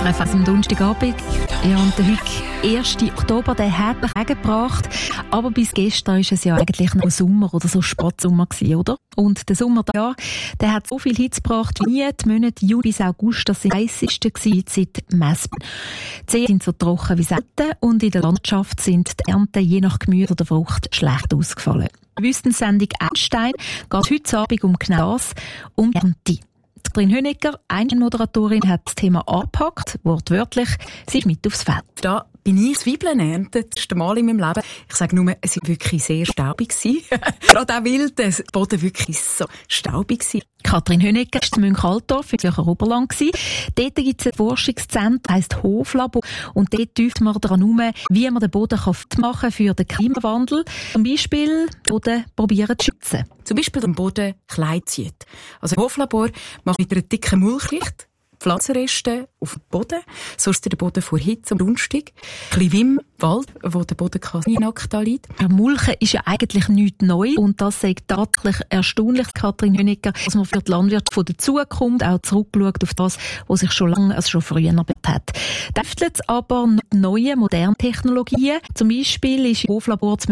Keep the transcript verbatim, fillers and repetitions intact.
S R F am Donnerstagabend. Ja, und der heute ersten Oktober, der hat mich hergebracht. Aber bis gestern war es ja eigentlich noch Sommer oder so Spatzsommer gewesen, oder? Und der Sommer da, der hat so viel Hitze gebracht wie nie. Die Monate Juli bis August, das sind die heißesten gewesen seit Messung. Die Seen sind so trocken wie selten und in der Landschaft sind die Ernten je nach Gemüse oder Frucht schlecht ausgefallen. Die Wüstensendung Einstein geht heute Abend um genau das, um die Ernte. Katrin Hönecker, eine Moderatorin, hat das Thema angepackt, wortwörtlich, sie ist mit aufs Feld. Da bin ich Zwiebeln ernten, das erste Mal in meinem Leben. Ich sage nur, es war wirklich sehr staubig. Gerade auch wild, der Boden wirklich so staubig war. Katrin Hönecker war in Münchaltorf im Zürcher Oberland. Dort gibt es ein Forschungszentrum, das heisst Hoflabor. Und dort prüft man daran herum, wie man den Boden fit machen kann für den Klimawandel. Zum Beispiel den Boden probieren zu schützen. Zum Beispiel den Boden klein zieht. Also ein Hoflabor macht mit einer dicken Mulchschicht Pflanzenreste auf dem Boden, so ist der Boden vor Hitze und Dunstig. Ein bisschen wie im Wald, wo der Boden quasi nackt da liegt. Mulchen ist ja eigentlich nichts neu und das sagt tatsächlich erstaunlich, Katrin Hönecker, dass man für die Landwirte von der Zukunft auch zurückschaut auf das, was sich schon lange, also schon früher bewährt hat. Däftelt aber neue, moderne Technologien. Zum Beispiel ist im Hoflabor zu